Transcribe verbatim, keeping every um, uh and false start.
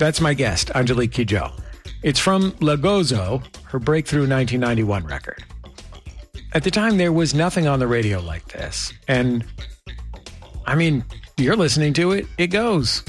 That's my guest, Angelique Kidjo. It's from La Gozo, her breakthrough nineteen ninety-one record. At the time, there was nothing on the radio like this. And, I mean, you're listening to it, it goes.